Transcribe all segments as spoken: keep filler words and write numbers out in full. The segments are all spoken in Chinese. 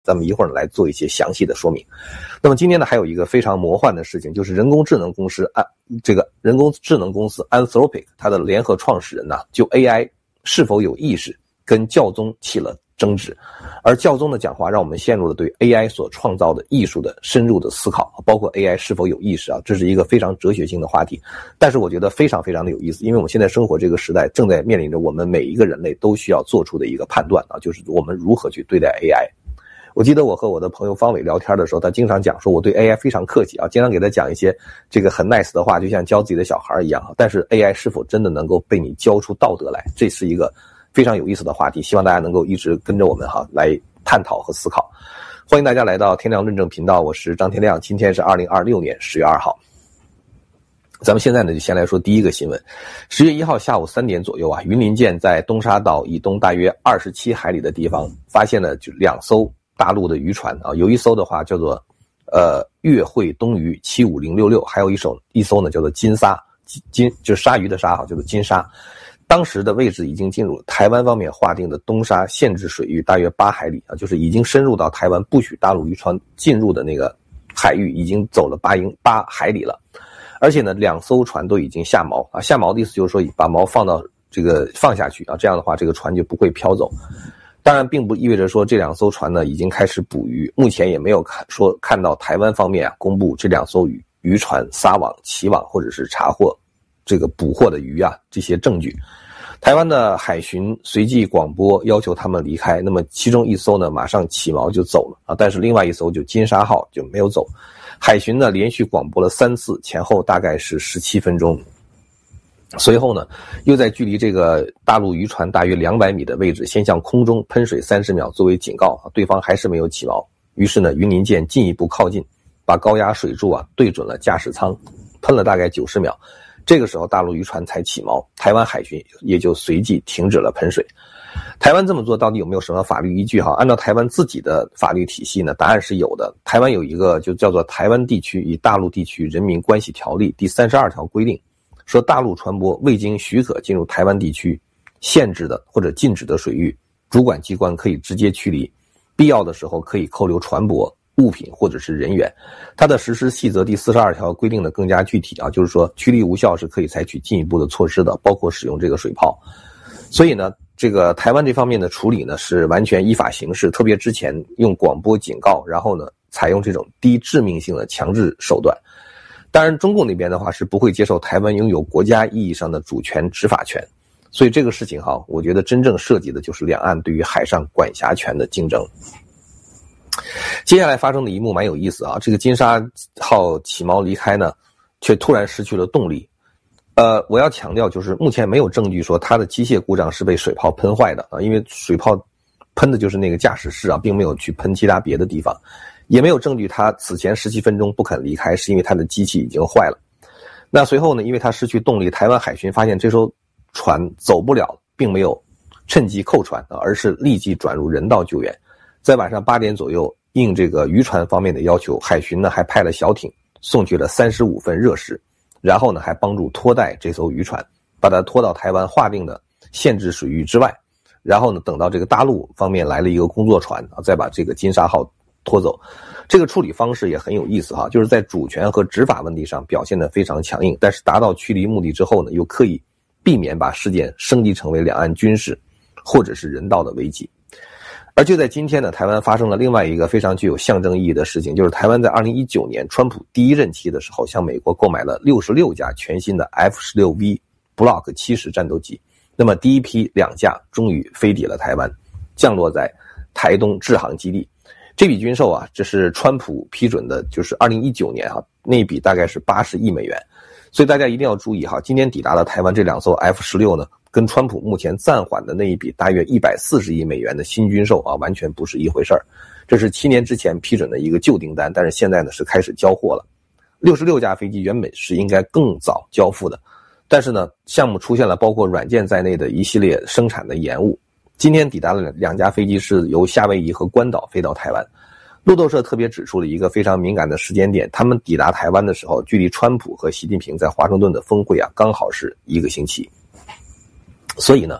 咱们一会儿来做一些详细的说明。那么今天呢，还有一个非常魔幻的事情，就是人工智能公司安这个人工智能公司 Anthropic 它的联合创始人呢，就 A I 是否有意识跟教宗起了争执，而教宗的讲话让我们陷入了对 A I 所创造的艺术的深入的思考，包括 A I 是否有意识啊，这是一个非常哲学性的话题。但是我觉得非常非常的有意思，因为我们现在生活这个时代正在面临着我们每一个人类都需要做出的一个判断啊，就是我们如何去对待 A I。我记得我和我的朋友方伟聊天的时候，他经常讲说我对 A I 非常客气啊，经常给他讲一些这个很 nice 的话，就像教自己的小孩一样。但是 A I 是否真的能够被你教出道德来，这是一个非常有意思的话题，希望大家能够一直跟着我们哈来探讨和思考。欢迎大家来到天亮论证频道，我是张天亮，今天是二零二六年十月二号。咱们现在呢就先来说第一个新闻。十月一号下午三点左右啊，云林县在东沙岛以东大约二十七海里的地方发现了就两艘大陆的渔船啊，有一艘的话叫做呃粤汇东鱼七五零六六，还有一艘一艘呢叫做金鲨，金就是鲨鱼的鲨哈，叫做金鲨。当时的位置已经进入台湾方面划定的东沙限制水域大约八海里啊，就是已经深入到台湾不许大陆渔船进入的那个海域，已经走了八英八海里了。而且呢，两艘船都已经下锚啊，下锚的意思就是说把锚放到这个放下去啊，这样的话这个船就不会飘走。当然并不意味着说这两艘船呢已经开始捕鱼，目前也没有看说看到台湾方面啊公布这两艘渔渔船撒网起网或者是查获这个捕获的鱼啊这些证据。台湾的海巡随即广播要求他们离开，那么其中一艘呢马上起锚就走了啊，但是另外一艘就金沙号就没有走。海巡呢连续广播了三次，前后大概是十七分钟。随后呢又在距离这个大陆渔船大约两百米的位置先向空中喷水三十秒作为警告，对方还是没有起锚。于是呢云林舰进一步靠近，把高压水柱啊对准了驾驶舱，喷了大概九十秒。这个时候大陆渔船才起锚，台湾海巡也就随即停止了喷水。台湾这么做到底有没有什么法律依据哈？按照台湾自己的法律体系呢，答案是有的。台湾有一个就叫做《台湾地区与大陆地区人民关系条例》第三十二条规定，说大陆船舶未经许可进入台湾地区限制的或者禁止的水域，主管机关可以直接驱离，必要的时候可以扣留船舶、物品或者是人员。它的实施细则第四十二条规定的更加具体啊，就是说驱离无效是可以采取进一步的措施的，包括使用这个水炮。所以呢这个台湾这方面的处理呢是完全依法行事，特别之前用广播警告，然后呢采用这种低致命性的强制手段。当然中共那边的话是不会接受台湾拥有国家意义上的主权执法权，所以这个事情哈，我觉得真正涉及的就是两岸对于海上管辖权的竞争。接下来发生的一幕蛮有意思啊，这个金沙号起锚离开呢却突然失去了动力。呃，我要强调就是目前没有证据说它的机械故障是被水炮喷坏的啊，因为水炮喷的就是那个驾驶室啊，并没有去喷其他别的地方。也没有证据他此前十七分钟不肯离开是因为他的机器已经坏了。那随后呢，因为他失去动力，台湾海巡发现这艘船走不了，并没有趁机扣船啊，而是立即转入人道救援。在晚上八点左右，应这个渔船方面的要求，海巡呢还派了小艇送去了三十五份热食，然后呢还帮助拖带这艘渔船，把它拖到台湾划定的限制水域之外。然后呢等到这个大陆方面来了一个工作船啊，再把这个金沙号拖走。这个处理方式也很有意思哈，就是在主权和执法问题上表现得非常强硬，但是达到驱离目的之后呢，又刻意避免把事件升级成为两岸军事或者是人道的危机。而就在今天呢，台湾发生了另外一个非常具有象征意义的事情，就是台湾在二零一九年川普第一任期的时候，向美国购买了六十六架全新的 F 十六 V Block 七十战斗机。那么第一批两架终于飞抵了台湾，降落在台东制航基地。这笔军售啊，这是川普批准的，就是二零一九年啊，那笔大概是八十亿美元。所以大家一定要注意哈，今天抵达了台湾这两艘 F 十六 呢，跟川普目前暂缓的那一笔大约一百四十亿美元的新军售啊，完全不是一回事儿。这是七年之前批准的一个旧订单，但是现在呢是开始交货了。六十六架飞机原本是应该更早交付的，但是呢，项目出现了包括软件在内的一系列生产的延误。今天抵达了两架飞机是由夏威夷和关岛飞到台湾。路透社特别指出了一个非常敏感的时间点，他们抵达台湾的时候，距离川普和习近平在华盛顿的峰会啊，刚好是一个星期。所以呢，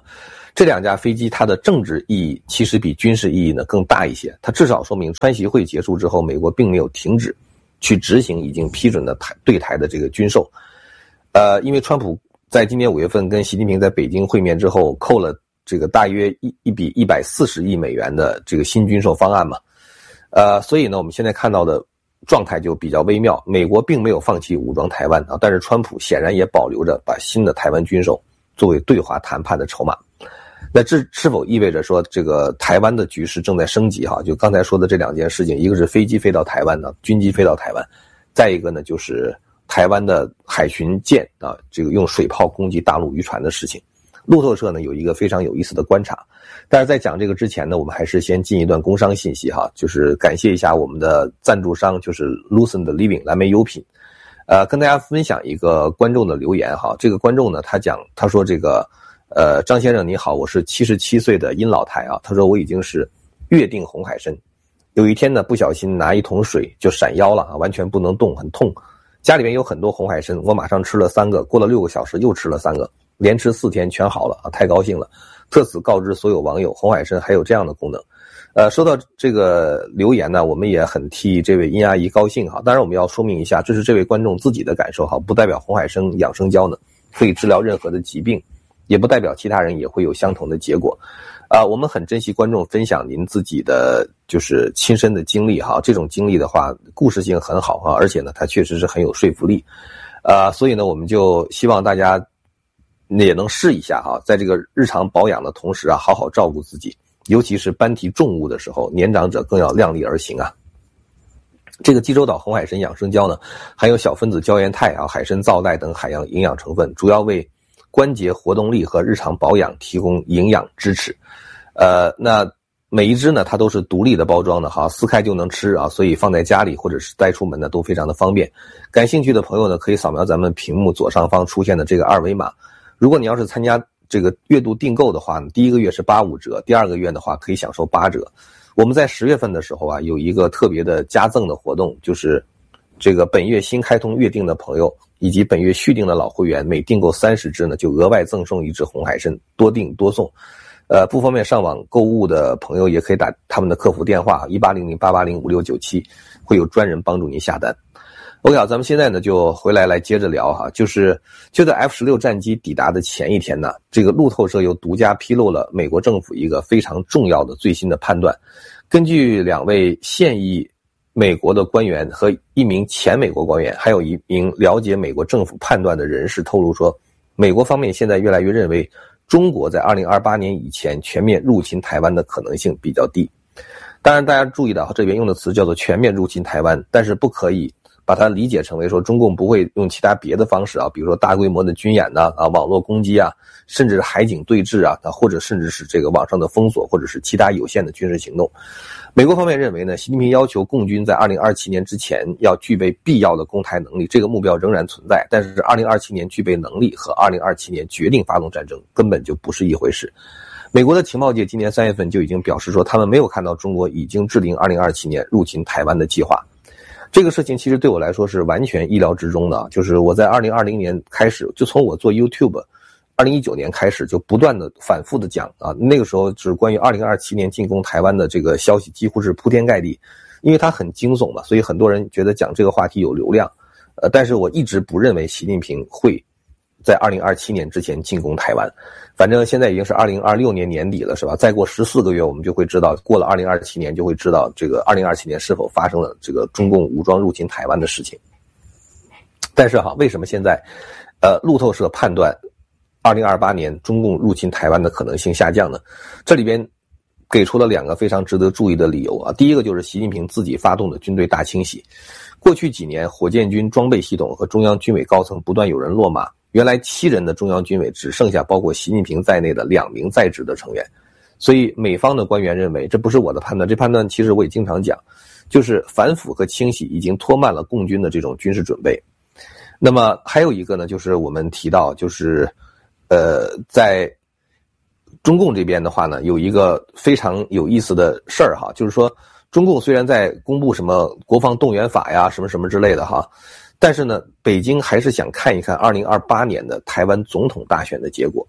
这两架飞机它的政治意义其实比军事意义呢更大一些，它至少说明川习会结束之后，美国并没有停止去执行已经批准的台对台的这个军售。呃，因为川普在今年五月份跟习近平在北京会面之后，扣了这个大约一一笔一百四十亿美元的这个新军售方案嘛，呃，所以呢，我们现在看到的状态就比较微妙。美国并没有放弃武装台湾啊，但是川普显然也保留着把新的台湾军售作为对华谈判的筹码。那这是否意味着说这个台湾的局势正在升级哈？就刚才说的这两件事情，一个是飞机飞到台湾呢，军机飞到台湾，再一个呢就是台湾的海巡舰啊，这个用水炮攻击大陆渔船的事情。路透社呢有一个非常有意思的观察，但是在讲这个之前呢，我们还是先进一段工商信息哈，就是感谢一下我们的赞助商，就是 Lucent Living 蓝莓优品，呃，跟大家分享一个观众的留言哈。这个观众呢，他讲他说这个。呃，张先生你好，我是七十七岁的殷老太啊。他说我已经是月订红海参，有一天呢不小心拿一桶水就闪腰了啊，完全不能动，很痛。家里面有很多红海参，我马上吃了三个，过了六个小时又吃了三个，连吃四天全好了啊，太高兴了。特此告知所有网友，红海参还有这样的功能。呃，收到这个留言呢，我们也很替这位殷阿姨高兴哈。当然我们要说明一下，这是这位观众自己的感受哈，不代表红海参养生胶呢可以治疗任何的疾病。也不代表其他人也会有相同的结果，啊、呃，我们很珍惜观众分享您自己的就是亲身的经历哈，这种经历的话，故事性很好哈，而且呢，它确实是很有说服力，呃，所以呢，我们就希望大家也能试一下哈，在这个日常保养的同时啊，好好照顾自己，尤其是搬提重物的时候，年长者更要量力而行啊。这个济州岛红海参养生胶呢，含有小分子胶原肽啊、海参皂苷等海洋营养成分，主要为关节活动力和日常保养提供营养支持，呃，那每一支呢，它都是独立的包装的哈，撕开就能吃啊，所以放在家里或者是带出门呢都非常的方便。感兴趣的朋友呢，可以扫描咱们屏幕左上方出现的这个二维码。如果你要是参加这个月度订购的话，第一个月是八五折，第二个月的话可以享受八折。我们在十月份的时候啊，有一个特别的加赠的活动，就是这个本月新开通月订的朋友以及本月续订的老会员，每订购三十支呢，就额外赠送一支红海参，多订多送。呃，不方便上网购物的朋友，也可以打他们的客服电话一八零零八八零五六九七，会有专人帮助您下单。OK 好，咱们现在呢就回来来接着聊哈，就是就在 F 十六 战机抵达的前一天呢，这个路透社又独家披露了美国政府一个非常重要的最新的判断。根据两位现役美国的官员和一名前美国官员，还有一名了解美国政府判断的人士透露说，美国方面现在越来越认为中国在二零二八年以前全面入侵台湾的可能性比较低。当然大家注意到这边用的词叫做全面入侵台湾，但是不可以把它理解成为说中共不会用其他别的方式啊，比如说大规模的军演呐、啊、网络攻击啊，甚至海警对峙啊，或者甚至是这个网上的封锁，或者是其他有限的军事行动。美国方面认为呢，习近平要求共军在二零二七年之前要具备必要的攻台能力，这个目标仍然存在，但是二零二七年具备能力和二零二七年决定发动战争根本就不是一回事。美国的情报界今年三月份就已经表示说，他们没有看到中国已经制定二零二七年入侵台湾的计划。这个事情其实对我来说是完全意料之中的，就是我在二零二零年开始，就从我做 YouTube二零一九年开始就不断的反复的讲啊，那个时候是关于二零二七年进攻台湾的这个消息几乎是铺天盖地，因为它很惊悚嘛，所以很多人觉得讲这个话题有流量，呃，但是我一直不认为习近平会在二零二七年之前进攻台湾。反正现在已经是二零二六年年底了，是吧？再过十四个月我们就会知道，过了二零二七年就会知道这个二零二七年是否发生了这个中共武装入侵台湾的事情。但是哈，为什么现在呃路透社判断二零二八年中共入侵台湾的可能性下降呢？这里边给出了两个非常值得注意的理由啊。第一个就是习近平自己发动的军队大清洗。过去几年，火箭军装备系统和中央军委高层不断有人落马，原来七人的中央军委只剩下包括习近平在内的两名在职的成员。所以美方的官员认为，这不是我的判断，这判断其实我也经常讲，就是反腐和清洗已经拖慢了共军的这种军事准备。那么还有一个呢，就是我们提到，就是呃，在中共这边的话呢，有一个非常有意思的事儿哈，就是说中共虽然在公布什么国防动员法呀，什么什么之类的哈，但是呢，北京还是想看一看二零二八年的台湾总统大选的结果。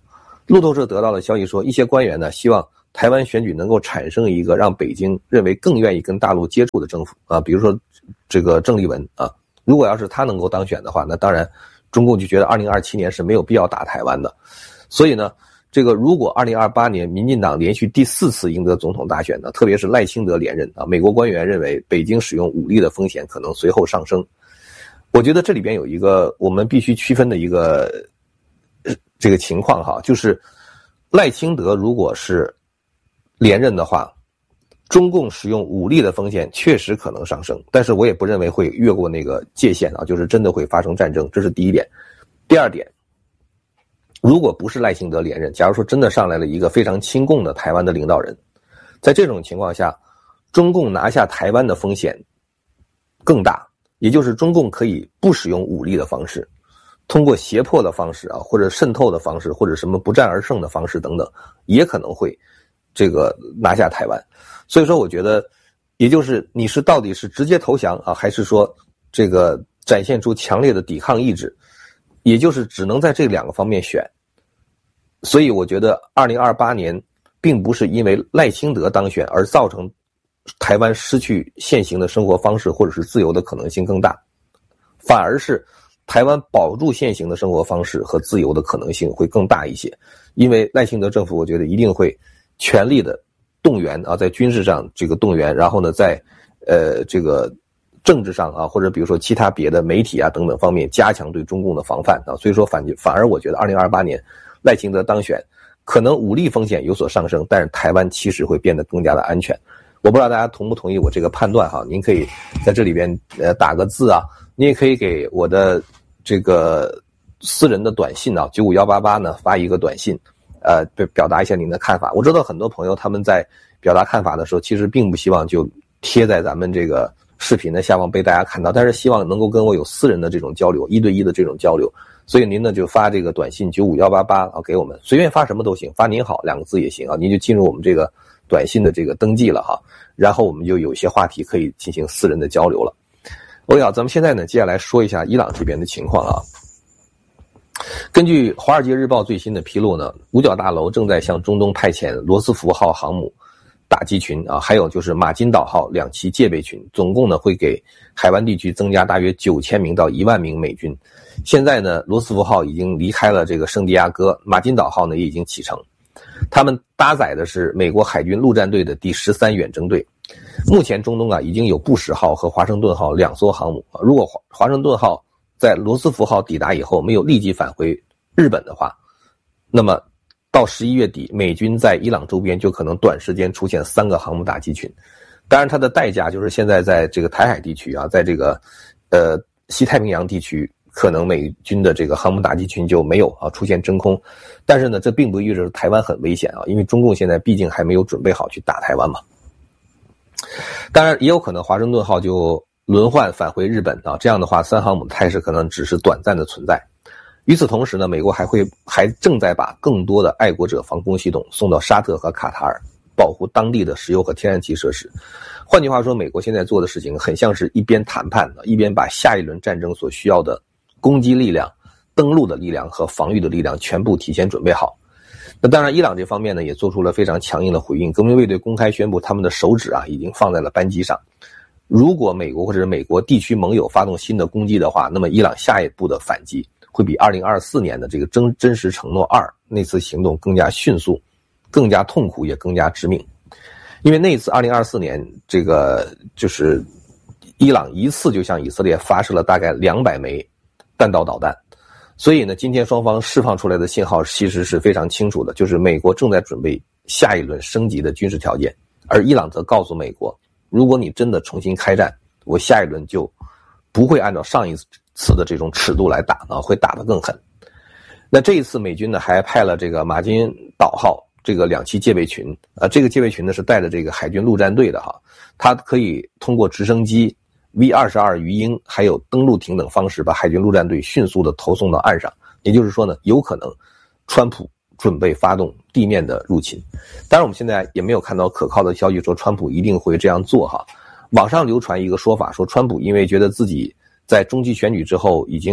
路透社得到的消息说，一些官员呢希望台湾选举能够产生一个让北京认为更愿意跟大陆接触的政府啊，比如说这个郑丽文啊，如果要是他能够当选的话，那当然中共就觉得二零二七年是没有必要打台湾的。所以呢，这个如果二零二八年民进党连续第四次赢得总统大选呢，特别是赖清德连任啊，美国官员认为北京使用武力的风险可能随后上升。我觉得这里边有一个我们必须区分的一个这个情况哈，就是赖清德如果是连任的话，中共使用武力的风险确实可能上升，但是我也不认为会越过那个界限啊，就是真的会发生战争，这是第一点。第二点，如果不是赖清德连任，假如说真的上来了一个非常亲共的台湾的领导人，在这种情况下，中共拿下台湾的风险更大，也就是中共可以不使用武力的方式，通过胁迫的方式啊，或者渗透的方式，或者什么不战而胜的方式等等，也可能会这个拿下台湾。所以说我觉得也就是你是到底是直接投降啊，还是说这个展现出强烈的抵抗意志，也就是只能在这两个方面选。所以我觉得二零二八年并不是因为赖清德当选而造成台湾失去现行的生活方式或者是自由的可能性更大，反而是台湾保住现行的生活方式和自由的可能性会更大一些。因为赖清德政府我觉得一定会全力的动员啊，在军事上这个动员，然后呢在呃这个政治上啊，或者比如说其他别的媒体啊等等方面加强对中共的防范啊。所以说反反而我觉得二零二八年赖清德当选，可能武力风险有所上升，但是台湾其实会变得更加的安全。我不知道大家同不同意我这个判断哈，您可以在这里边呃打个字啊，你也可以给我的这个私人的短信啊九五一八八呢发一个短信，呃表达一下您的看法。我知道很多朋友他们在表达看法的时候，其实并不希望就贴在咱们这个视频的下方被大家看到，但是希望能够跟我有私人的这种交流，一对一的这种交流。所以您呢就发这个短信九五一八八啊给我们，随便发什么都行，发您好两个字也行啊，您就进入我们这个短信的这个登记了哈，然后我们就有一些话题可以进行私人的交流了。OK 啊，咱们现在呢接下来说一下伊朗这边的情况啊。根据《华尔街日报》最新的披露呢，五角大楼正在向中东派遣罗斯福号航母打击群啊，还有就是马金岛号两栖戒备群，总共呢会给海湾地区增加大约九千名到一万名美军。现在呢，罗斯福号已经离开了这个圣地亚哥，马金岛号呢也已经启程。他们搭载的是美国海军陆战队的第十三远征队。目前中东啊已经有布什号和华盛顿号两艘航母。如果华盛顿号在罗斯福号抵达以后没有立即返回日本的话，那么到十一月底，美军在伊朗周边就可能短时间出现三个航母打击群。当然它的代价就是现在在这个台海地区啊，在这个呃西太平洋地区，可能美军的这个航母打击群就没有啊出现真空。但是呢，这并不意味着台湾很危险啊，因为中共现在毕竟还没有准备好去打台湾嘛。当然也有可能华盛顿号就轮换返回日本啊，这样的话三航母的态势可能只是短暂的存在。与此同时呢，美国还会还正在把更多的爱国者防空系统送到沙特和卡塔尔，保护当地的石油和天然气设施。换句话说，美国现在做的事情很像是一边谈判的，一边把下一轮战争所需要的攻击力量、登陆的力量和防御的力量全部提前准备好。那当然伊朗这方面呢也做出了非常强硬的回应，革命卫队公开宣布他们的手指啊已经放在了扳机上。如果美国或者是美国地区盟友发动新的攻击的话，那么伊朗下一步的反击会比二零二四年的这个真真实承诺二那次行动更加迅速、更加痛苦，也更加致命。因为那次二零二四年这个就是伊朗一次就向以色列发射了大概两百枚弹道导弹。所以呢，今天双方释放出来的信号其实是非常清楚的，就是美国正在准备下一轮升级的军事条件，而伊朗则告诉美国，如果你真的重新开战，我下一轮就不会按照上一次的这种尺度来打啊，会打得更狠。那这一次美军呢还派了这个马金岛号这个两栖戒备群，呃，这个戒备群呢是带着这个海军陆战队的哈，它可以通过直升机、V 二十二 鱼鹰还有登陆艇等方式把海军陆战队迅速的投送到岸上。也就是说呢，有可能川普准备发动地面的入侵。当然我们现在也没有看到可靠的消息说川普一定会这样做哈。网上流传一个说法，说川普因为觉得自己在中期选举之后已经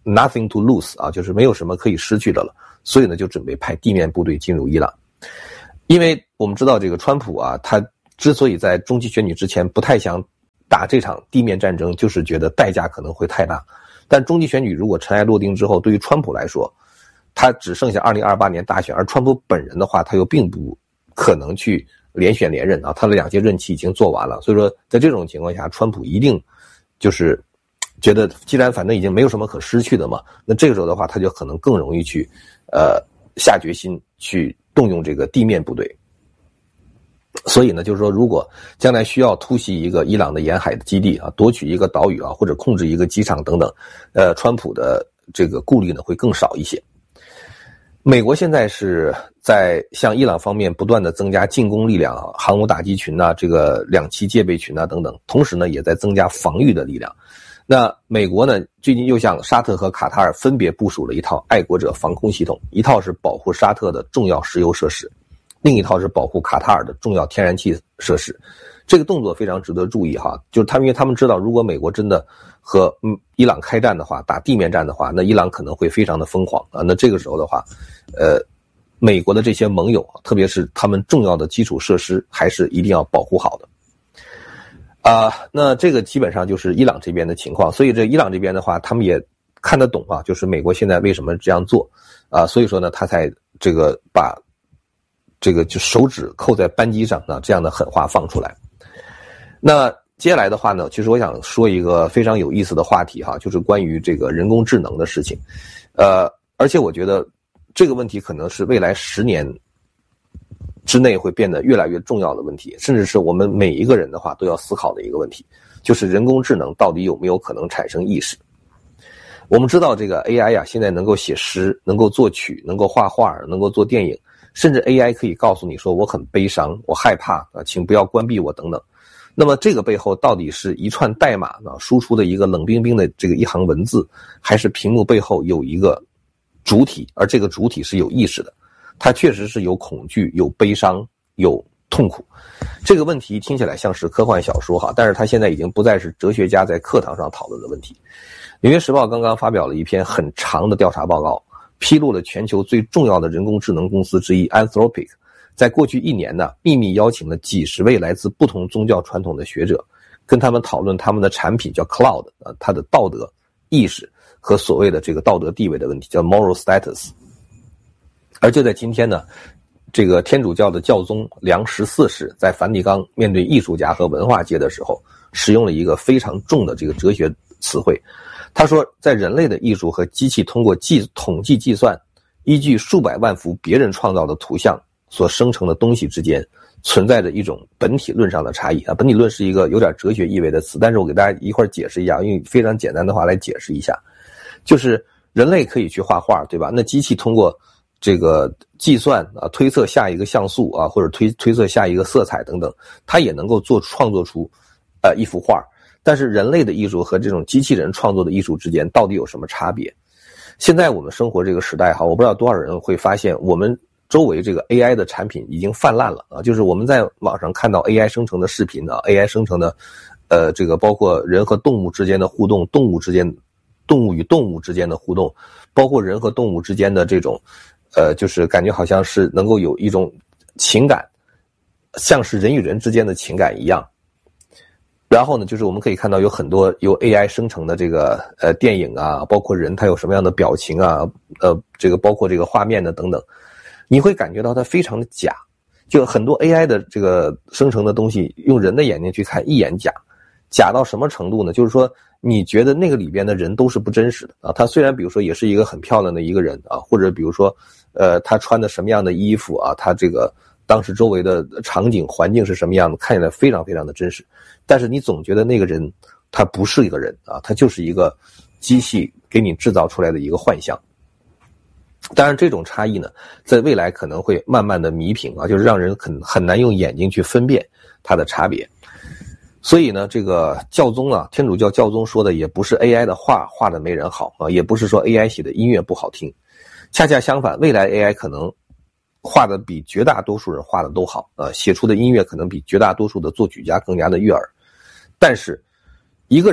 nothing to lose 啊，就是没有什么可以失去的了，所以呢就准备派地面部队进入伊朗。因为我们知道这个川普啊，他之所以在中期选举之前不太想打这场地面战争，就是觉得代价可能会太大。但中期选举如果尘埃落定之后，对于川普来说，他只剩下二零二八年大选，而川普本人的话，他又并不可能去连选连任啊，他的两届任期已经做完了，所以说在这种情况下，川普一定就是觉得既然反正已经没有什么可失去的嘛，那这个时候的话，他就可能更容易去呃下决心去动用这个地面部队。所以呢，就是说，如果将来需要突袭一个伊朗的沿海的基地啊，夺取一个岛屿啊，或者控制一个机场等等，呃，川普的这个顾虑呢会更少一些。美国现在是在向伊朗方面不断的增加进攻力量啊，航母打击群啊，这个两栖戒备群啊等等，同时呢也在增加防御的力量。那美国呢最近又向沙特和卡塔尔分别部署了一套爱国者防空系统，一套是保护沙特的重要石油设施，另一套是保护卡塔尔的重要天然气设施。这个动作非常值得注意哈，就是他们因为他们知道，如果美国真的和嗯伊朗开战的话，打地面战的话，那伊朗可能会非常的疯狂啊。那这个时候的话，呃，美国的这些盟友，特别是他们重要的基础设施，还是一定要保护好的。啊、呃，那这个基本上就是伊朗这边的情况。所以这伊朗这边的话，他们也看得懂啊，就是美国现在为什么这样做啊、呃，所以说呢，他才这个把这个就手指扣在扳机上啊，这样的狠话放出来。那接下来的话呢，其实我想说一个非常有意思的话题哈，就是关于这个人工智能的事情。呃，而且我觉得这个问题可能是未来十年之内会变得越来越重要的问题，甚至是我们每一个人的话都要思考的一个问题，就是人工智能到底有没有可能产生意识。我们知道这个 A I 啊，现在能够写诗，能够作曲，能够画画，能够做电影，甚至 A I 可以告诉你说我很悲伤，我害怕啊，请不要关闭我等等。那么这个背后到底是一串代码呢，输出的一个冷冰冰的这个一行文字，还是屏幕背后有一个主体，而这个主体是有意识的，它确实是有恐惧，有悲伤，有痛苦。这个问题听起来像是科幻小说哈，但是它现在已经不再是哲学家在课堂上讨论的问题。纽约时报刚刚发表了一篇很长的调查报告，披露了全球最重要的人工智能公司之一 Anthropic在过去一年呢，秘密邀请了几十位来自不同宗教传统的学者，跟他们讨论他们的产品叫 Cloud 啊，它的道德意识和所谓的这个道德地位的问题，叫 moral status。而就在今天呢，这个天主教的教宗梁十四世在梵蒂冈面对艺术家和文化界的时候，使用了一个非常重的这个哲学词汇。他说，在人类的艺术和机器通过计统计计算，依据数百万幅别人创造的图像所生成的东西之间，存在着一种本体论上的差异啊。本体论是一个有点哲学意味的词，但是我给大家一块儿解释一下，用非常简单的话来解释一下，就是人类可以去画画，对吧？那机器通过这个计算啊，推测下一个像素啊，或者推推测下一个色彩等等，它也能够做创作出呃一幅画。但是人类的艺术和这种机器人创作的艺术之间到底有什么差别？现在我们生活这个时代哈，我不知道多少人会发现我们周围这个 A I 的产品已经泛滥了啊，就是我们在网上看到 A I 生成的视频啊 ，A I 生成的，呃，这个包括人和动物之间的互动，动物之间，动物与动物之间的互动，包括人和动物之间的这种，呃，就是感觉好像是能够有一种情感，像是人与人之间的情感一样。然后呢，就是我们可以看到有很多由 A I 生成的这个呃电影啊，包括人他有什么样的表情啊，呃，这个包括这个画面的等等。你会感觉到它非常的假，就很多 A I 的这个生成的东西，用人的眼睛去看一眼假，假到什么程度呢？就是说你觉得那个里边的人都是不真实的啊。他虽然比如说也是一个很漂亮的一个人啊，或者比如说呃他穿的什么样的衣服啊，他这个当时周围的场景环境是什么样的，看起来非常非常的真实，但是你总觉得那个人他不是一个人啊，他就是一个机器给你制造出来的一个幻象。当然这种差异呢，在未来可能会慢慢的弥平啊，就是让人很很难用眼睛去分辨它的差别。所以呢，这个教宗啊，天主教教宗说的也不是 A I 的画画的没人好啊，也不是说 A I 写的音乐不好听，恰恰相反，未来 A I 可能画的比绝大多数人画的都好啊，写出的音乐可能比绝大多数的作曲家更加的悦耳。但是一个人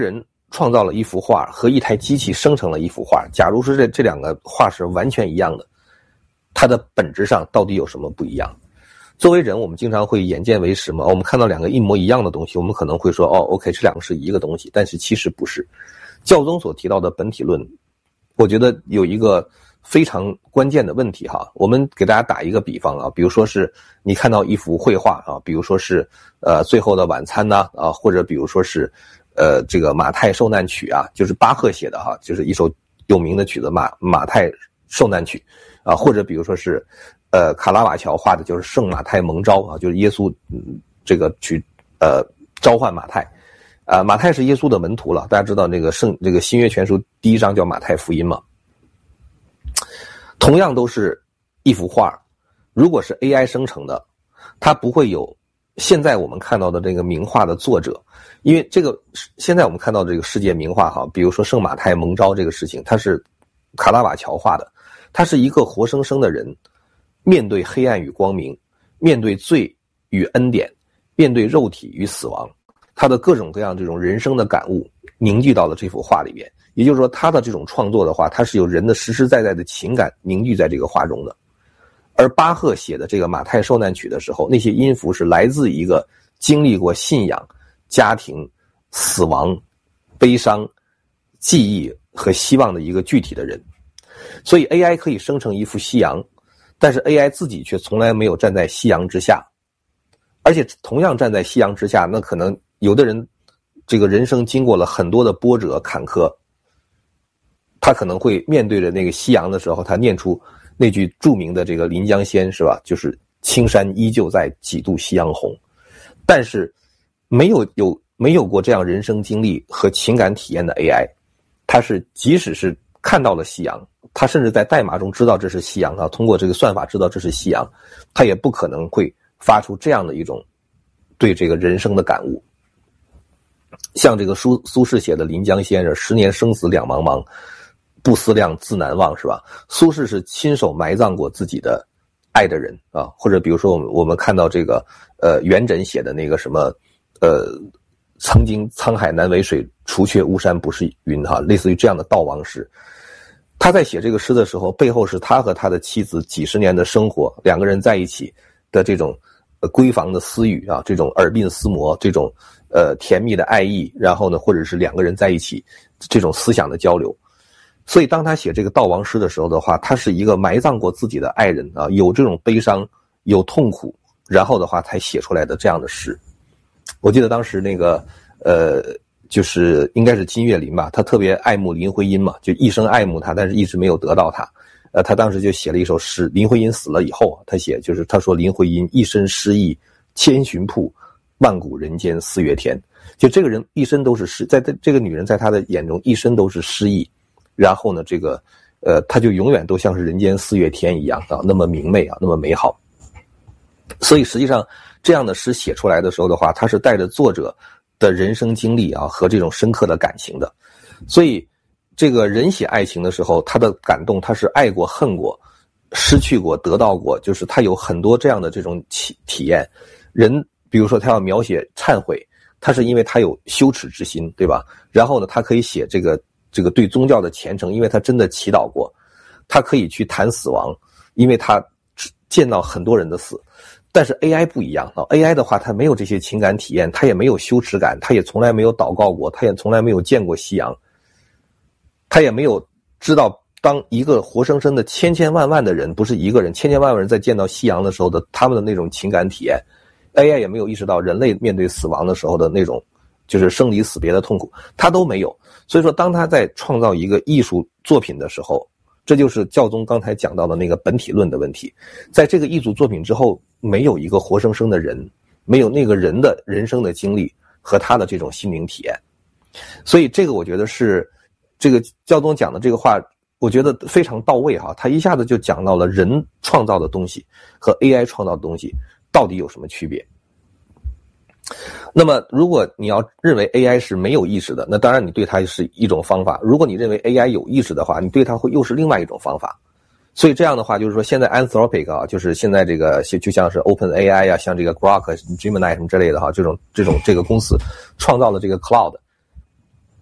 创造了一幅画和一台机器生成了一幅画，假如是这这两个画是完全一样的，它的本质上到底有什么不一样？作为人，我们经常会眼见为实嘛，我们看到两个一模一样的东西，我们可能会说，哦 ，OK， 这两个是一个东西，但是其实不是。教宗所提到的本体论，我觉得有一个非常关键的问题哈，我们给大家打一个比方啊，比如说是你看到一幅绘画啊，比如说是呃最后的晚餐呐 啊, 啊，或者比如说是呃这个马太受难曲啊，就是巴赫写的哈，就是一首有名的曲子马马太受难曲啊，或者比如说是呃卡拉瓦乔画的就是圣马太蒙召啊，就是耶稣、嗯、这个去呃召唤马太啊，马太是耶稣的门徒了，大家知道那个圣这个新约全书第一章叫马太福音嘛。同样都是一幅画，如果是 A I 生成的，它不会有现在我们看到的这个名画的作者，因为这个现在我们看到这个世界名画哈，比如说圣马太蒙召这个事情，它是卡拉瓦乔画的，他是一个活生生的人，面对黑暗与光明，面对罪与恩典，面对肉体与死亡，他的各种各样这种人生的感悟凝聚到了这幅画里面。也就是说，他的这种创作的话，他是有人的实实在在的情感凝聚在这个画中的。而巴赫写的这个马太受难曲的时候，那些音符是来自一个经历过信仰、家庭、死亡、悲伤、记忆和希望的一个具体的人。所以 A I 可以生成一幅夕阳，但是 A I 自己却从来没有站在夕阳之下。而且同样站在夕阳之下，那可能有的人这个人生经过了很多的波折坎坷，他可能会面对着那个夕阳的时候，他念出那句著名的这个临江仙是吧，就是青山依旧在，几度夕阳红。但是没有有没有过这样人生经历和情感体验的 A I， 它是即使是看到了夕阳，它甚至在代码中知道这是夕阳啊，通过这个算法知道这是夕阳，它也不可能会发出这样的一种对这个人生的感悟。像这个苏苏轼写的临江仙是十年生死两茫茫，不思量，自难忘，是吧？苏轼是亲手埋葬过自己的爱的人啊，或者比如说我们我们看到这个呃元稹写的那个什么呃，曾经沧海难为水，除却巫山不是云哈，类似于这样的悼亡诗。他在写这个诗的时候，背后是他和他的妻子几十年的生活，两个人在一起的这种呃闺房的私语啊，这种耳鬓厮磨，这种呃甜蜜的爱意，然后呢，或者是两个人在一起这种思想的交流。所以当他写这个悼亡诗的时候的话，他是一个埋葬过自己的爱人啊，有这种悲伤，有痛苦，然后的话才写出来的这样的诗。我记得当时那个呃就是应该是金岳霖吧，他特别爱慕林徽因嘛，就一生爱慕她，但是一直没有得到她。呃他当时就写了一首诗，林徽因死了以后，他写就是他说林徽因一身诗意千寻瀑，万古人间四月天。就这个人一生都是诗，在这个女人在他的眼中一生都是诗意。然后呢，这个，呃，他就永远都像是人间四月天一样啊，那么明媚啊，那么美好。所以实际上，这样的诗写出来的时候的话，它是带着作者的人生经历啊和这种深刻的感情的。所以，这个人写爱情的时候，他的感动，他是爱过、恨过、失去过、得到过，就是他有很多这样的这种体体验。人，比如说他要描写忏悔，他是因为他有羞耻之心，对吧？然后呢，他可以写这个。这个对宗教的虔诚，因为他真的祈祷过，他可以去谈死亡，因为他见到很多人的死。但是 A I 不一样啊 ，A I 的话，他没有这些情感体验，他也没有羞耻感，他也从来没有祷告过，他也从来没有见过夕阳，他也没有知道当一个活生生的千千万万的人，不是一个人，千千万万人在见到夕阳的时候的他们的那种情感体验。A I 也没有意识到人类面对死亡的时候的那种就是生离死别的痛苦，他都没有。所以说当他在创造一个艺术作品的时候，这就是教宗刚才讲到的那个本体论的问题。在这个艺术作品之后，没有一个活生生的人，没有那个人的人生的经历和他的这种心灵体验。所以这个我觉得是这个教宗讲的这个话，我觉得非常到位哈，他一下子就讲到了人创造的东西和 A I 创造的东西到底有什么区别。那么如果你要认为 A I 是没有意识的，那当然你对它是一种方法，如果你认为 A I 有意识的话，你对它会又是另外一种方法。所以这样的话就是说现在 Anthropic 啊，就是现在这个就像是 OpenAI 啊，像这个 Grok、Gemini 什么之类的哈，这种这种这个公司创造了这个 Cloud，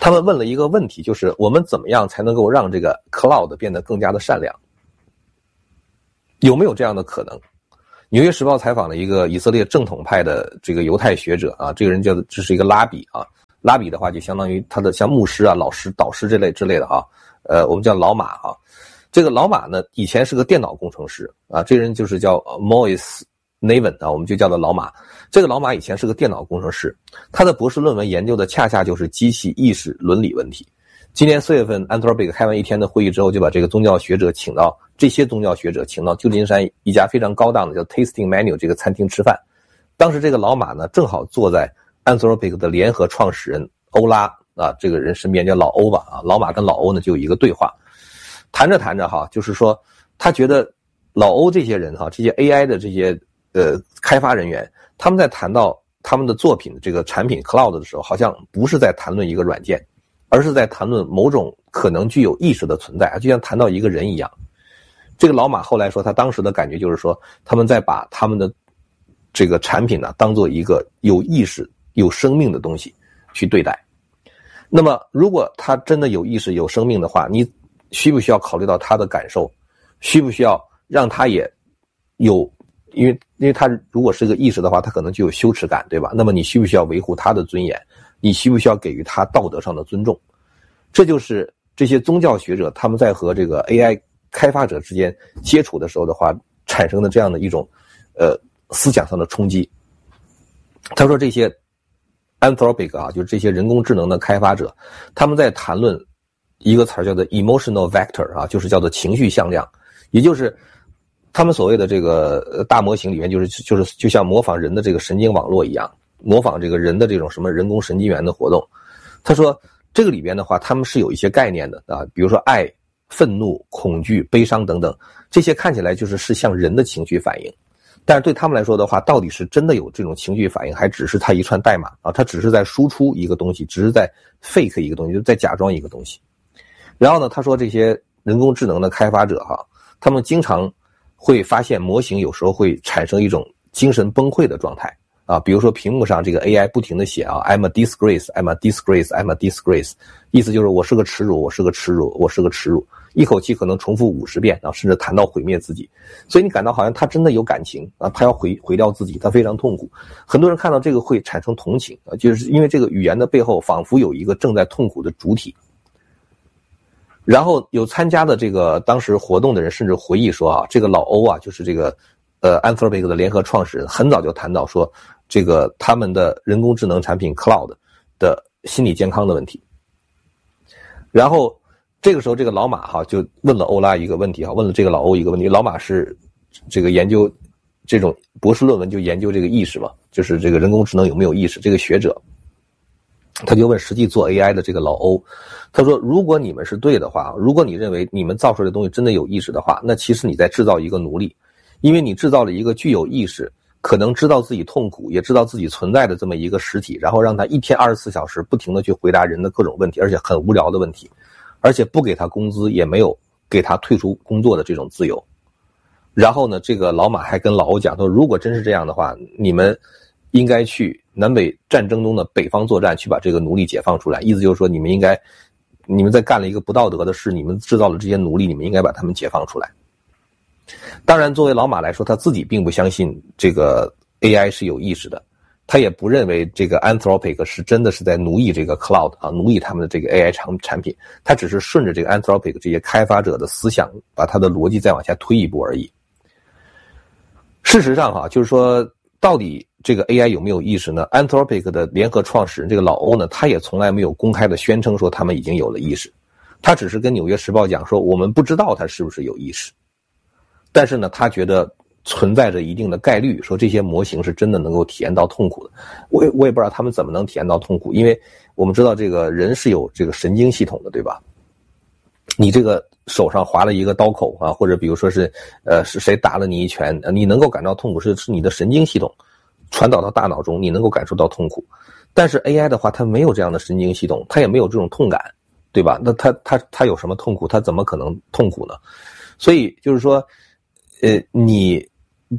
他们问了一个问题，就是我们怎么样才能够让这个 cloud 变得更加的善良？有没有这样的可能？纽约时报采访了一个以色列正统派的这个犹太学者啊，这个人叫做这是一个拉比啊，拉比的话就相当于他的像牧师啊、老师、导师这类之类的啊，呃，我们叫老马啊。这个老马呢，以前是个电脑工程师啊，这个人就是叫 Moise Navin 啊，我们就叫他老马。这个老马以前是个电脑工程师，他的博士论文研究的恰恰就是机器意识伦理问题。今年四月份 Anthropic 开完一天的会议之后，就把这个宗教学者请到这些宗教学者请到旧金山一家非常高档的叫 Tasting Menu 这个餐厅吃饭。当时这个老马呢，正好坐在 Anthropic 的联合创始人欧拉啊，这个人身边叫老欧吧啊，老马跟老欧呢就有一个对话，谈着谈着哈，就是说他觉得老欧这些人哈，这些 A I 的这些呃开发人员，他们在谈到他们的作品这个产品 Cloud 的时候，好像不是在谈论一个软件，而是在谈论某种可能具有意识的存在，就像谈到一个人一样。这个老马后来说，他当时的感觉就是说，他们在把他们的这个产品呢，当做一个有意识、有生命的东西去对待。那么，如果他真的有意识、有生命的话，你需不需要考虑到他的感受？需不需要让他也有？因为因为他如果是个意识的话，他可能就有羞耻感，对吧？那么你需不需要维护他的尊严？你需不需要给予他道德上的尊重？这就是这些宗教学者他们在和这个 A I 开发者之间接触的时候的话，产生的这样的一种呃思想上的冲击。他说这些 Anthropic 啊，就是这些人工智能的开发者，他们在谈论一个词叫做 emotional vector 啊，就是叫做情绪向量，也就是他们所谓的这个大模型里面，就是就是就像模仿人的这个神经网络一样，模仿这个人的这种什么人工神经元的活动。他说这个里边的话，他们是有一些概念的啊，比如说爱、愤怒、恐惧、悲伤等等，这些看起来就是是像人的情绪反应。但是对他们来说的话，到底是真的有这种情绪反应，还只是他一串代码啊？他只是在输出一个东西，只是在 fake 一个东西，就是在假装一个东西。然后呢，他说这些人工智能的开发者哈、啊，他们经常会发现模型有时候会产生一种精神崩溃的状态啊，比如说屏幕上这个 A I 不停的写啊 ，I'm a disgrace, I'm a disgrace, I'm a disgrace， 意思就是我是个耻辱，我是个耻辱，我是个耻辱，一口气可能重复五十遍啊，甚至谈到毁灭自己。所以你感到好像他真的有感情啊，他要毁毁掉自己，他非常痛苦。很多人看到这个会产生同情啊，就是因为这个语言的背后仿佛有一个正在痛苦的主体。然后有参加的这个当时活动的人甚至回忆说啊，这个老欧啊，就是这个呃 Anthropic 的联合创始人，很早就谈到说这个他们的人工智能产品 Cloud 的心理健康的问题。然后这个时候这个老马哈就问了欧拉一个问题哈，问了这个老欧一个问题。老马是这个研究这种博士论文就研究这个意识嘛，就是这个人工智能有没有意识，这个学者他就问实际做 A I 的这个老欧，他说如果你们是对的话，如果你认为你们造出来的东西真的有意识的话，那其实你在制造一个奴隶，因为你制造了一个具有意识，可能知道自己痛苦，也知道自己存在的这么一个实体，然后让他一天二十四小时不停的去回答人的各种问题，而且很无聊的问题，而且不给他工资，也没有给他退出工作的这种自由。然后呢，这个老马还跟老欧讲说，如果真是这样的话，你们应该去南北战争中的北方作战，去把这个奴隶解放出来。意思就是说，你们应该，你们在干了一个不道德的事，你们制造了这些奴隶，你们应该把他们解放出来。当然，作为老马来说，他自己并不相信这个 A I 是有意识的，他也不认为这个 Anthropic 是真的是在奴役这个 Cloud 啊，奴役他们的这个 A I 产产品，他只是顺着这个 Anthropic 这些开发者的思想，把他的逻辑再往下推一步而已。事实上哈、啊，就是说，到底这个 A I 有没有意识呢？ Anthropic 的联合创始人这个老欧呢，他也从来没有公开的宣称说他们已经有了意识，他只是跟纽约时报讲说，我们不知道他是不是有意识，但是呢，他觉得存在着一定的概率，说这些模型是真的能够体验到痛苦的。我也我也不知道他们怎么能体验到痛苦，因为我们知道这个人是有这个神经系统的，对吧？你这个手上划了一个刀口啊，或者比如说是呃是谁打了你一拳，你能够感到痛苦，是是你的神经系统传导到大脑中，你能够感受到痛苦。但是 A I 的话，它没有这样的神经系统，它也没有这种痛感，对吧？那它它它有什么痛苦？它怎么可能痛苦呢？所以就是说，呃，你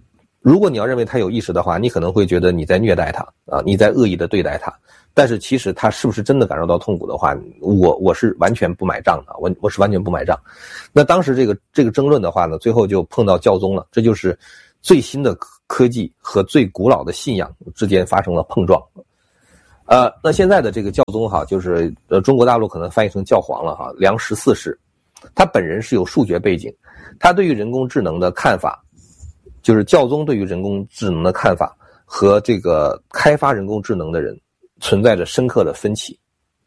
如果你要认为他有意识的话，你可能会觉得你在虐待他啊，你在恶意的对待他。但是其实他是不是真的感受到痛苦的话，我我是完全不买账的，我我是完全不买账。那当时这个这个争论的话呢，最后就碰到教宗了，这就是最新的科技和最古老的信仰之间发生了碰撞。呃，那现在的这个教宗哈，就是呃中国大陆可能翻译成教皇了哈，梁十四世，他本人是有数学背景，他对于人工智能的看法，就是教宗对于人工智能的看法和这个开发人工智能的人存在着深刻的分歧。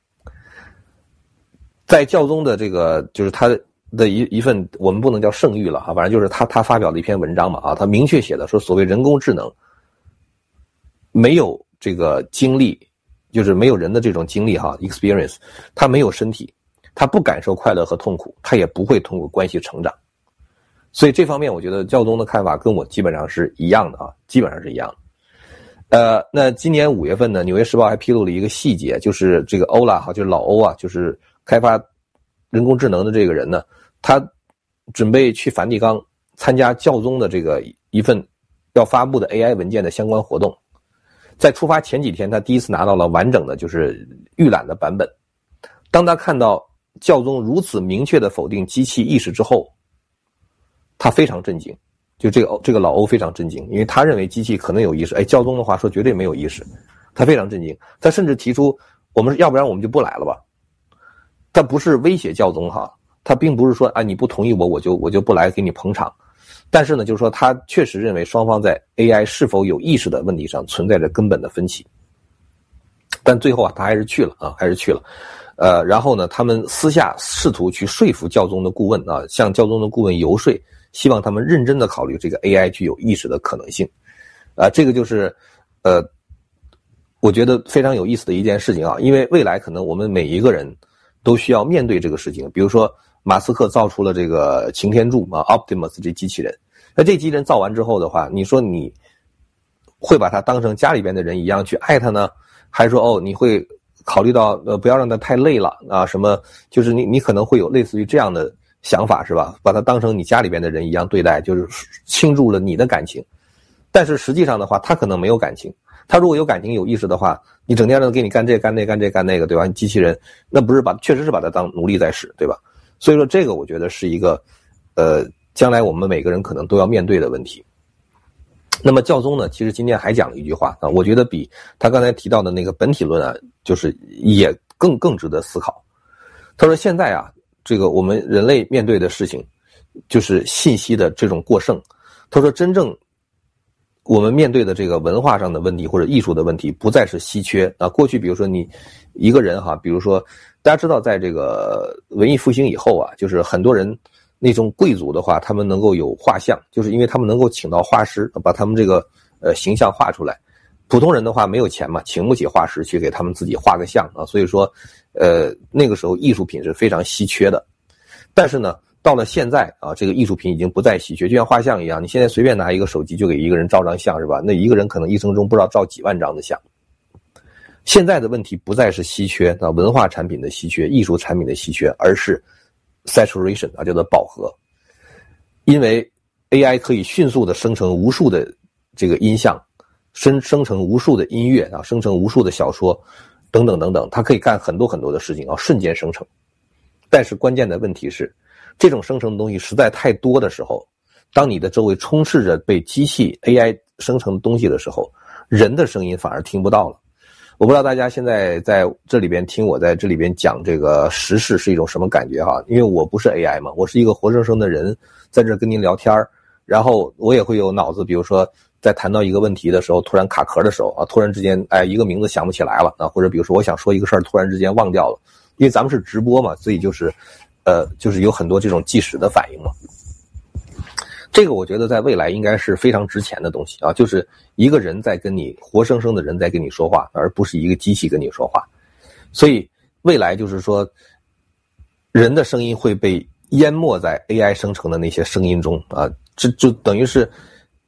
在教宗的这个就是他的一一份，我们不能叫圣谕了哈，反正就是他他发表的一篇文章嘛啊，他明确写的说，所谓人工智能没有这个经历，就是没有人的这种经历哈 experience， 他没有身体，他不感受快乐和痛苦，他也不会通过关系成长。所以这方面我觉得教宗的看法跟我基本上是一样的啊，基本上是一样的。呃，那今年五月份呢，《纽约时报》还披露了一个细节，就是这个欧拉哈，就是老欧啊，就是开发人工智能的这个人呢，他准备去梵蒂冈参加教宗的这个一份要发布的 A I 文件的相关活动。在出发前几天，他第一次拿到了完整的就是预览的版本。当他看到教宗如此明确的否定机器意识之后，他非常震惊。就这个这个老欧非常震惊，因为他认为机器可能有意识，哎，教宗的话说绝对没有意识，他非常震惊。他甚至提出，我们要不然我们就不来了吧。他不是威胁教宗哈，他并不是说啊你不同意我我就我就不来给你捧场。但是呢，就是说他确实认为双方在 A I 是否有意识的问题上存在着根本的分歧。但最后啊，他还是去了啊，还是去了。呃，然后呢，他们私下试图去说服教宗的顾问啊，向教宗的顾问游说，希望他们认真的考虑这个 A I 具有意识的可能性。啊，这个就是呃，我觉得非常有意思的一件事情啊，因为未来可能我们每一个人都需要面对这个事情。比如说，马斯克造出了这个擎天柱啊 ，Optimus 这机器人，那这机器人造完之后的话，你说你会把它当成家里边的人一样去爱它呢，还是说哦你会考虑到呃不要让它太累了啊？什么就是你你可能会有类似于这样的想法是吧？把它当成你家里边的人一样对待，就是倾注了你的感情。但是实际上的话，他可能没有感情。他如果有感情有意识的话，你整天让他给你干这干那干这干那个，对吧？机器人那不是把确实是把它当奴隶在使，对吧？所以说这个我觉得是一个呃将来我们每个人可能都要面对的问题。那么教宗呢，其实今天还讲了一句话啊，我觉得比他刚才提到的那个本体论啊，就是也更更值得思考。他说现在啊，这个我们人类面对的事情就是信息的这种过剩。他说真正我们面对的这个文化上的问题或者艺术的问题不再是稀缺啊。过去比如说你一个人哈，比如说大家知道在这个文艺复兴以后啊，就是很多人那种贵族的话，他们能够有画像，就是因为他们能够请到画师把他们这个呃形象画出来。普通人的话没有钱嘛，请不起画师去给他们自己画个像啊，所以说呃那个时候艺术品是非常稀缺的。但是呢到了现在啊，这个艺术品已经不再稀缺，就像画像一样，你现在随便拿一个手机就给一个人照张相是吧？那一个人可能一生中不知道照几万张的相。现在的问题不再是稀缺啊，文化产品的稀缺，艺术产品的稀缺，而是 saturation 啊，叫做饱和。因为 A I 可以迅速的生成无数的这个音像，生生成无数的音乐啊，生成无数的小说等等等等，它可以干很多很多的事情啊，瞬间生成。但是关键的问题是，这种生成的东西实在太多的时候，当你的周围充斥着被机器 A I 生成的东西的时候，人的声音反而听不到了。我不知道大家现在在这里边听我在这里边讲这个时事是一种什么感觉哈？因为我不是 A I 嘛，我是一个活生生的人在这跟您聊天，然后我也会有脑子，比如说在谈到一个问题的时候突然卡壳的时候啊，突然之间哎一个名字想不起来了啊，或者比如说我想说一个事儿突然之间忘掉了，因为咱们是直播嘛，所以就是呃就是有很多这种即时的反应嘛。这个我觉得在未来应该是非常值钱的东西啊，就是一个人在跟你活生生的人在跟你说话，而不是一个机器跟你说话。所以未来就是说人的声音会被淹没在 A I 生成的那些声音中啊，这就等于是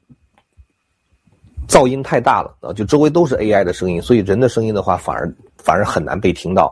噪音太大了啊，就周围都是 A I 的声音，所以人的声音的话反而反而很难被听到。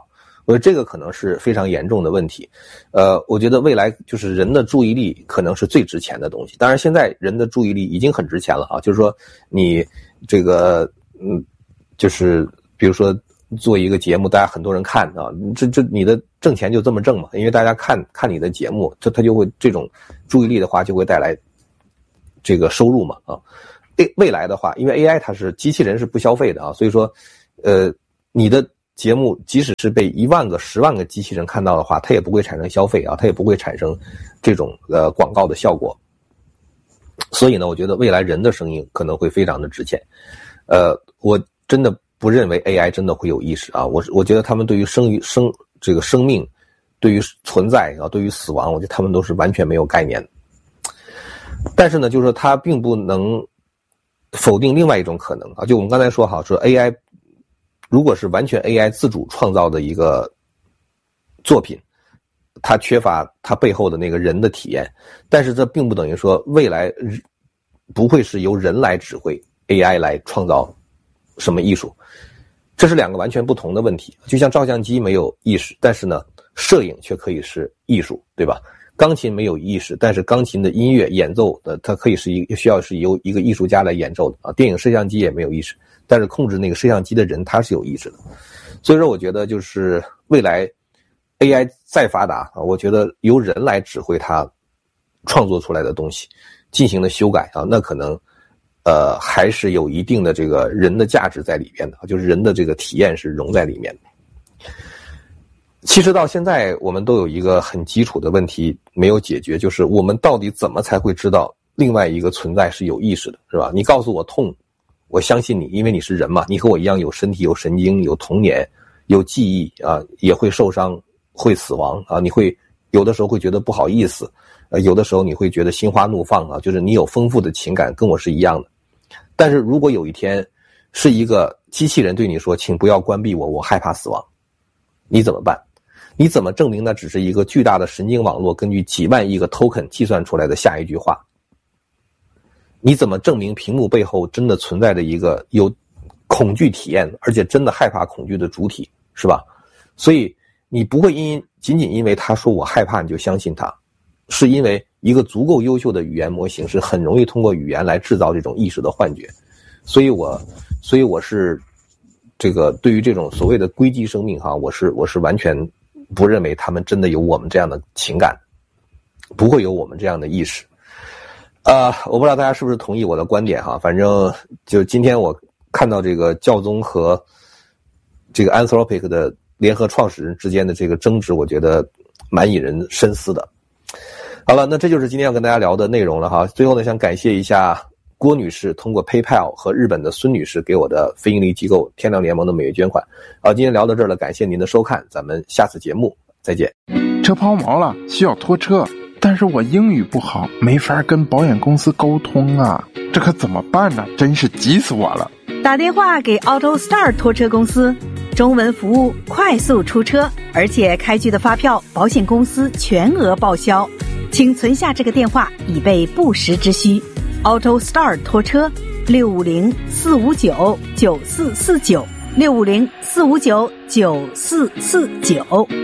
我觉得这个可能是非常严重的问题。呃，我觉得未来就是人的注意力可能是最值钱的东西。当然，现在人的注意力已经很值钱了啊，就是说你这个嗯，就是比如说做一个节目，大家很多人看啊，这这你的挣钱就这么挣嘛，因为大家看看你的节目，这他就会这种注意力的话就会带来这个收入嘛啊。未来的话，因为 A I 它是机器人是不消费的啊，所以说呃你的节目即使是被一万个、十万个机器人看到的话，它也不会产生消费啊，它也不会产生这种呃广告的效果。所以呢，我觉得未来人的声音可能会非常的值钱。呃，我真的不认为 A I 真的会有意识啊，我我觉得他们对于生于生这个生命，对于存在啊，对于死亡，我觉得他们都是完全没有概念的。但是呢，就是说它并不能否定另外一种可能啊，就我们刚才说好说 A I。如果是完全 A I 自主创造的一个作品，它缺乏它背后的那个人的体验，但是这并不等于说未来不会是由人来指挥 A I 来创造什么艺术，这是两个完全不同的问题。就像照相机没有意识，但是呢，摄影却可以是艺术，对吧？钢琴没有意识，但是钢琴的音乐演奏的它可以是一需要是由一个艺术家来演奏的啊。电影摄像机也没有意识，但是控制那个摄像机的人他是有意识的。所以说我觉得就是未来 A I 再发达啊，我觉得由人来指挥它创作出来的东西进行了修改啊，那可能呃还是有一定的这个人的价值在里边的，就是人的这个体验是融在里面的。其实到现在我们都有一个很基础的问题没有解决，就是我们到底怎么才会知道另外一个存在是有意识的，是吧？你告诉我痛，我相信你，因为你是人嘛，你和我一样有身体、有神经、有童年、有记忆啊，也会受伤、会死亡啊，你会有的时候会觉得不好意思，呃，有的时候你会觉得心花怒放啊，就是你有丰富的情感，跟我是一样的。但是如果有一天是一个机器人对你说，请不要关闭我，我害怕死亡，你怎么办？你怎么证明那只是一个巨大的神经网络根据几万亿个 token 计算出来的下一句话？你怎么证明屏幕背后真的存在着一个有恐惧体验而且真的害怕恐惧的主体，是吧？所以你不会因仅仅因为他说我害怕你就相信他，是因为一个足够优秀的语言模型是很容易通过语言来制造这种意识的幻觉。所以我所以我是这个对于这种所谓的硅基生命哈，我是我是完全不认为他们真的有我们这样的情感，不会有我们这样的意识。呃，我不知道大家是不是同意我的观点哈，反正就今天我看到这个教宗和这个 Anthropic 的联合创始人之间的这个争执，我觉得蛮引人深思的。好了，那这就是今天要跟大家聊的内容了哈。最后呢，想感谢一下郭女士通过 PayPal 和日本的孙女士给我的非营利机构天亮联盟的每月捐款。好，今天聊到这儿了，感谢您的收看，咱们下次节目再见。 车抛锚了，需要拖车，但是我英语不好，没法跟保险公司沟通啊，这可怎么办呢？真是急死我了。 打电话给 AutoStar 拖车公司，中文服务，快速出车，而且开具的发票保险公司全额报销，请存下这个电话以备不时之需。AutoStar 拖车六五零四五九九四四九六五零四五九九四四九。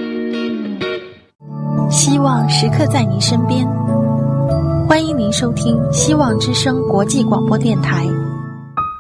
希望时刻在您身边，欢迎您收听希望之声国际广播电台。